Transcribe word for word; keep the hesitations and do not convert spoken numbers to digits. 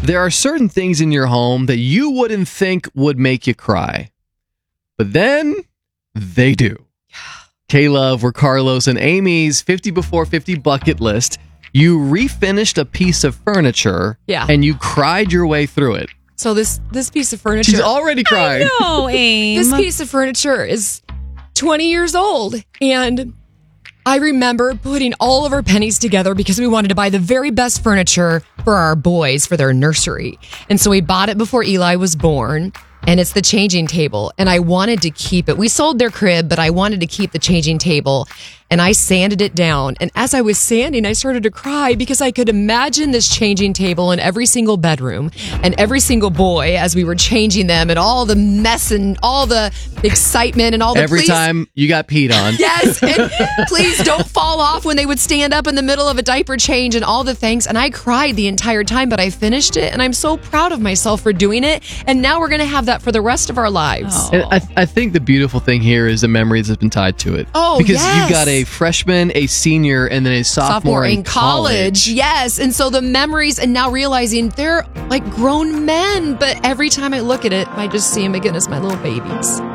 there are certain things in your home that you wouldn't think would make you cry. But then, they do. K-Love, we're Carlos and Amy's fifty before fifty bucket list. You refinished a piece of furniture Yeah. and you cried your way through it. So this this piece of furniture... She's already cried. No, Aim. This piece of furniture is twenty years old, and I remember putting all of our pennies together because we wanted to buy the very best furniture for our boys for their nursery. And so we bought it before Eli was born, and it's the changing table, and I wanted to keep it. We sold their crib, but I wanted to keep the changing table, and I sanded it down. And as I was sanding, I started to cry because I could imagine this changing table in every single bedroom and every single boy as we were changing them, and all the mess and all the excitement and all the Every please, time you got peed on. Yes, and please don't fall off when they would stand up in the middle of a diaper change and all the things. And I cried the entire time, but I finished it, and I'm so proud of myself for doing it. And now we're going to have that for the rest of our lives. Oh. And I, I think the beautiful thing here is the memories that's been tied to it. Oh, because yes. you've got a freshman, a senior, and then a sophomore, Sophomore in college. college. Yes. And so the memories, and now realizing they're like grown men, but every time I look at it, I just see them again as my little babies.